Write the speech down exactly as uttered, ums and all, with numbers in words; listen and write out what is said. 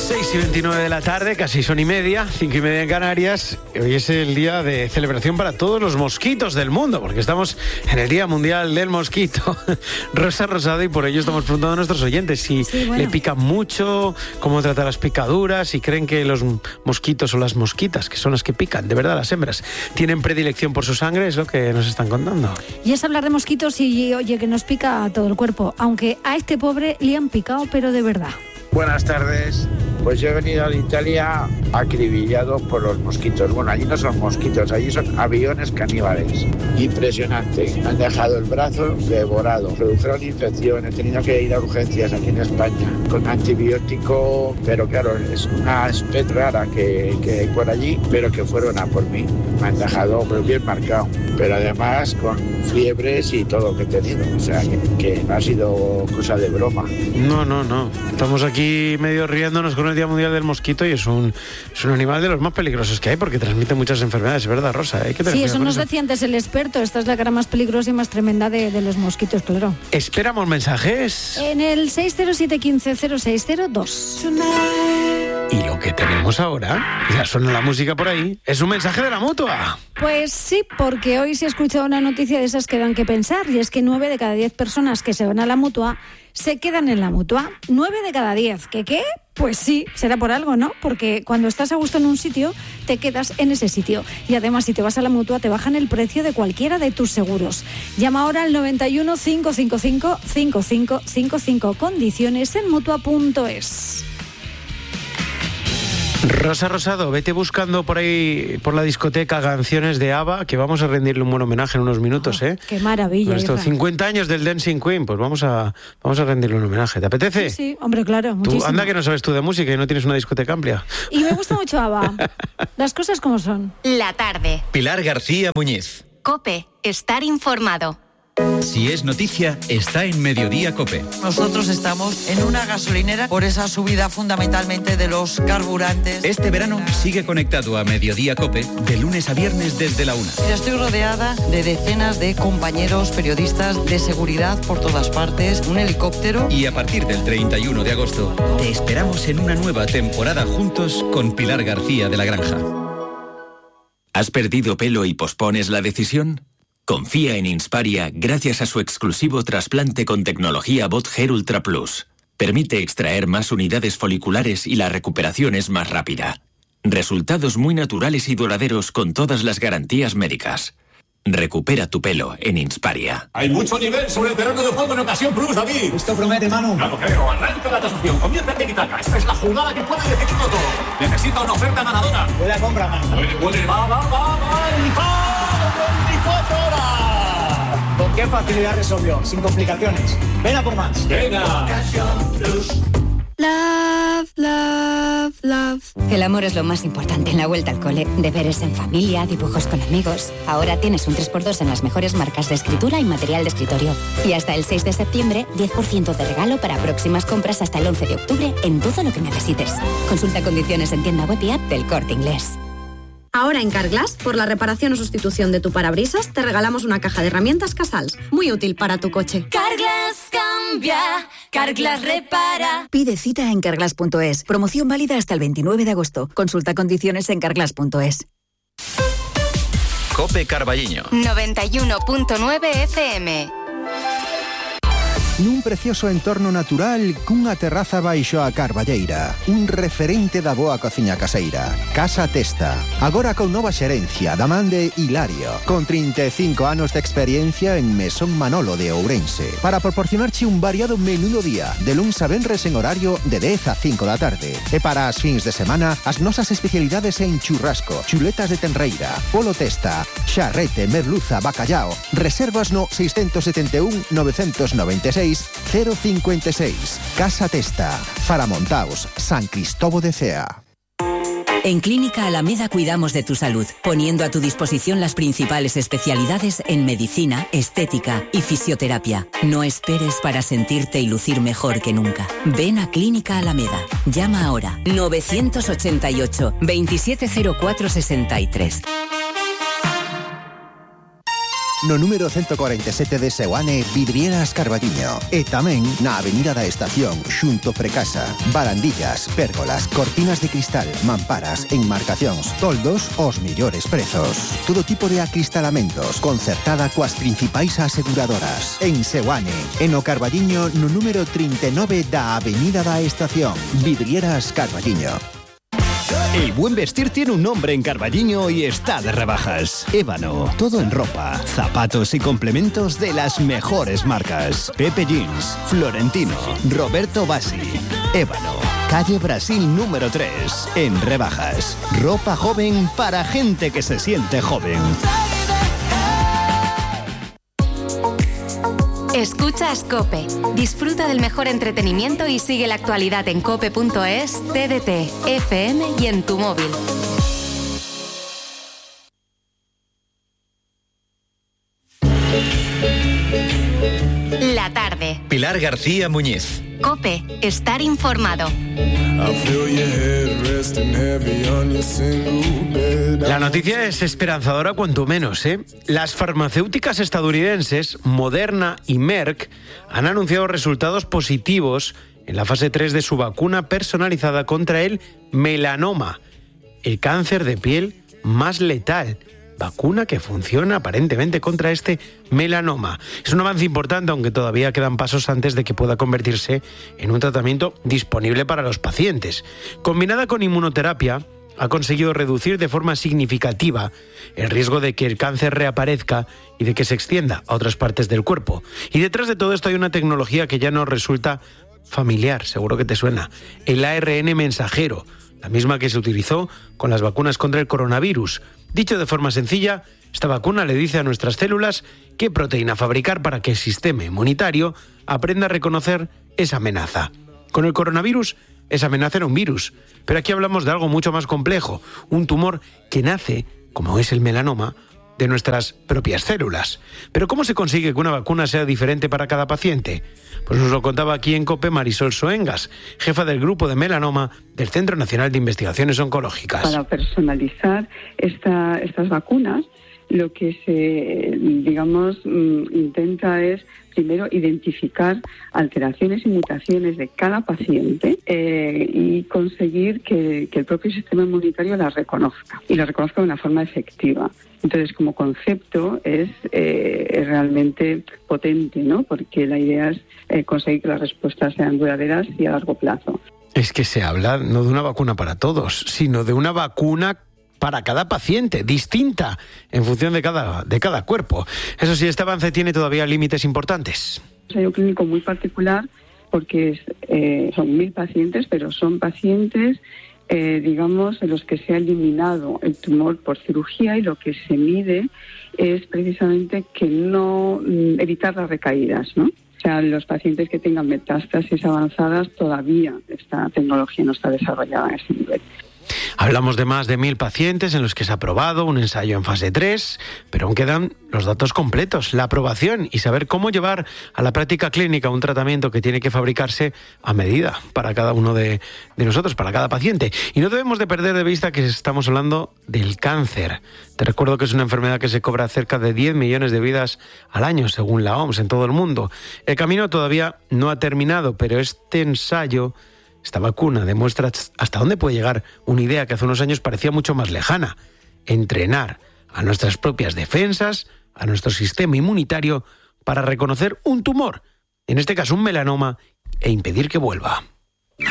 seis y veintinueve de la tarde, casi son y media, cinco y media en Canarias. Hoy es el día de celebración para todos los mosquitos del mundo, porque estamos en el Día Mundial del Mosquito. Rosa Rosado, y por ello estamos preguntando a nuestros oyentes si sí, bueno. le pican mucho, cómo trata las picaduras, si creen que los mosquitos o las mosquitas, que son las que pican, de verdad, las hembras, tienen predilección por su sangre, es lo que nos están contando. Y es hablar de mosquitos y, oye, que nos pica a todo el cuerpo, aunque a este pobre le han picado, pero de verdad. Buenas tardes. Pues yo he venido a Italia acribillado por los mosquitos. Bueno, allí no son mosquitos, allí son aviones caníbales. Impresionante. Me han dejado el brazo devorado. Produjeron infección. He tenido que ir a urgencias aquí en España con antibiótico, pero claro, es una especie rara que, que hay por allí, pero que fueron a por mí. Me han dejado pues, bien marcado, pero además con fiebres y todo lo que he tenido. O sea, que, que no ha sido cosa de broma. No, no, no. Estamos aquí medio riéndonos con el Día Mundial del Mosquito y es un, es un animal de los más peligrosos que hay porque transmite muchas enfermedades, ¿verdad, Rosa? Hay que tener sí, eso nos eso. decía antes el experto. Esta es la cara más peligrosa y más tremenda de, de los mosquitos, claro. Esperamos mensajes. En el seis cero siete uno cinco cero seis cero dos. Y lo que tenemos ahora, ya suena la música por ahí, es un mensaje de la Mutua. Pues sí, porque hoy se ha escuchado una noticia de esas que dan que pensar, y es que nueve de cada diez personas que se van a la Mutua se quedan en la Mutua. Nueve de cada diez. ¿Qué qué? Pues sí, será por algo, ¿no? Porque cuando estás a gusto en un sitio, te quedas en ese sitio. Y además, si te vas a la Mutua, te bajan el precio de cualquiera de tus seguros. Llama ahora al noventa y uno, cinco cinco cinco, cinco cinco cinco cinco. Condiciones en mutua punto es. Rosa Rosado, vete buscando por ahí, por la discoteca, canciones de ABBA, que vamos a rendirle un buen homenaje en unos minutos, ¿eh? ¡Qué maravilla! Estos cincuenta años del Dancing Queen, pues vamos a, vamos a rendirle un homenaje. ¿Te apetece? Sí, sí, hombre, claro, muchísimo. Tú, anda que no sabes tú de música y no tienes una discoteca amplia. Y me gusta mucho ABBA. Las cosas como son. La tarde. Pilar García Muñiz. COPE. Estar informado. Si es noticia, está en Mediodía COPE. Nosotros estamos en una gasolinera por esa subida fundamentalmente de los carburantes. Este verano sigue conectado a Mediodía COPE de lunes a viernes desde la una. Yo estoy rodeada de decenas de compañeros periodistas de seguridad por todas partes, un helicóptero. Y a partir del treinta y uno de agosto, te esperamos en una nueva temporada juntos con Pilar García de la Granja. ¿Has perdido pelo y pospones la decisión? Confía en Insparia gracias a su exclusivo trasplante con tecnología Bot Hair Ultra Plus. Permite extraer más unidades foliculares y la recuperación es más rápida. Resultados muy naturales y duraderos con todas las garantías médicas. Recupera tu pelo en Insparia. Hay mucho nivel sobre el terreno de juego en Ocasión Plus, David. Esto promete, Manu. No lo creo. Arranca la tasación. Comienza en Tiki-Taka. Esta es la jugada que puede decidirlo todo. Necesita una oferta ganadora. Buena compra, Manu. Puede, puede. Va, va, va, va. Y va. veinticuatro horas. ¿Con qué facilidad resolvió? Sin complicaciones. Ven a por más. Venga. Ocasión Plus. Love, love, love. El amor es lo más importante en la vuelta al cole. Deberes en familia, dibujos con amigos. Ahora tienes un tres por dos en las mejores marcas de escritura y material de escritorio. Y hasta el seis de septiembre, diez por ciento de regalo para próximas compras hasta el once de octubre en todo lo que necesites. Consulta condiciones en tienda web y app del Corte Inglés. Ahora en Carglass, por la reparación o sustitución de tu parabrisas, te regalamos una caja de herramientas Casals, muy útil para tu coche. Carglass cambia, Carglass repara. Pide cita en carglass punto es. Promoción válida hasta el veintinueve de agosto. Consulta condiciones en carglass punto es. COPE Carballiño. noventa y uno punto nueve F M. Nun precioso entorno natural cunha terraza baixo a carballeira. Un referente da boa cociña caseira. Casa Testa. Agora con nova xerencia da man de Hilario. Con trinta e cinco anos de experiencia en Mesón Manolo de Ourense. Para proporcionarche un variado menú do día. De luns a venres en horario de dez a cinco da tarde. E para as fins de semana, as nosas especialidades en churrasco, chuletas de tenreira, polo testa, xarrete, merluza, bacallao. Reservas no seis sete un, nove nove seis, cero cinco seis. Casa Testa, Faramontaos, San Cristóbal de Cea. En Clínica Alameda cuidamos de tu salud, poniendo a tu disposición las principales especialidades en medicina, estética y fisioterapia. No esperes para sentirte y lucir mejor que nunca. Ven a Clínica Alameda. Llama ahora nueve ocho ocho, veintisiete cero cuatro sesenta y tres. no número ciento cuarenta y siete de Seoane, Vidrieras Carballiño. E tamén na Avenida da Estación, xunto Precasa. Barandillas, pérgolas, cortinas de cristal, mamparas, enmarcacións, toldos, os millores prezos. Todo tipo de acristalamentos, concertada coas principais aseguradoras. En Seoane, en o Carballiño, no número treinta y nueve da Avenida da Estación. Vidrieras Carballiño. El buen vestir tiene un nombre en Carballiño y está de rebajas. Ébano, todo en ropa, zapatos y complementos de las mejores marcas. Pepe Jeans, Florentino, Roberto Bassi. Ébano, calle Brasil número tres, en rebajas. Ropa joven para gente que se siente joven. Escuchas COPE. Disfruta del mejor entretenimiento y sigue la actualidad en cope punto es, T D T, F M y en tu móvil. La tarde. Pilar García Muñiz. COPE. Estar informado. La noticia es esperanzadora cuanto menos, ¿eh? Las farmacéuticas estadounidenses Moderna y Merck han anunciado resultados positivos en la fase tres de su vacuna personalizada contra el melanoma, el cáncer de piel más letal. Vacuna que funciona aparentemente contra este melanoma. Es un avance importante, aunque todavía quedan pasos antes de que pueda convertirse en un tratamiento disponible para los pacientes. Combinada con inmunoterapia, ha conseguido reducir de forma significativa el riesgo de que el cáncer reaparezca y de que se extienda a otras partes del cuerpo. Y detrás de todo esto hay una tecnología que ya nos resulta familiar, seguro que te suena, el A R N mensajero, la misma que se utilizó con las vacunas contra el coronavirus. Dicho de forma sencilla, esta vacuna le dice a nuestras células qué proteína fabricar para que el sistema inmunitario aprenda a reconocer esa amenaza. Con el coronavirus, esa amenaza era un virus, pero aquí hablamos de algo mucho más complejo, un tumor que nace, como es el melanoma, de nuestras propias células. Pero ¿cómo se consigue que una vacuna sea diferente para cada paciente? Pues nos lo contaba aquí en COPE Marisol Soengas, jefa del grupo de melanoma del Centro Nacional de Investigaciones Oncológicas. Para personalizar esta, estas vacunas, lo que se, digamos, intenta es primero identificar alteraciones y mutaciones de cada paciente eh, y conseguir que, que el propio sistema inmunitario las reconozca y las reconozca de una forma efectiva. Entonces, como concepto es, eh, es realmente potente, ¿no? Porque la idea es eh, conseguir que las respuestas sean duraderas y a largo plazo. Es que se habla no de una vacuna para todos, sino de una vacuna para cada paciente, distinta en función de cada, de cada cuerpo. Eso sí, este avance tiene todavía límites importantes. Es un clínico muy particular porque es, eh, son mil pacientes, pero son pacientes, eh, digamos, en los que se ha eliminado el tumor por cirugía y lo que se mide es precisamente que no evitar las recaídas, ¿no? O sea, los pacientes que tengan metástasis avanzadas todavía esta tecnología no está desarrollada en ese nivel. Hablamos de más de mil pacientes en los que se ha aprobado un ensayo en fase tres, pero aún quedan los datos completos, la aprobación y saber cómo llevar a la práctica clínica un tratamiento que tiene que fabricarse a medida para cada uno de, de nosotros, para cada paciente. Y no debemos de perder de vista que estamos hablando del cáncer. Te recuerdo que es una enfermedad que se cobra cerca de diez millones de vidas al año, según la O M S, en todo el mundo. El camino todavía no ha terminado, pero este ensayo, esta vacuna, demuestra hasta dónde puede llegar una idea que hace unos años parecía mucho más lejana: entrenar a nuestras propias defensas, a nuestro sistema inmunitario, para reconocer un tumor, en este caso un melanoma, e impedir que vuelva.